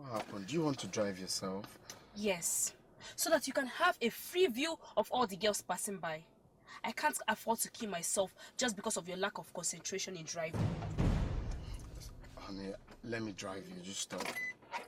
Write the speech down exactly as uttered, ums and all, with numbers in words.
What happened? Do you want to drive yourself? Yes. So that you can have a free view of all the girls passing by. I can't afford to kill myself just because of your lack of concentration in driving. Honey, let me drive you. Just stop.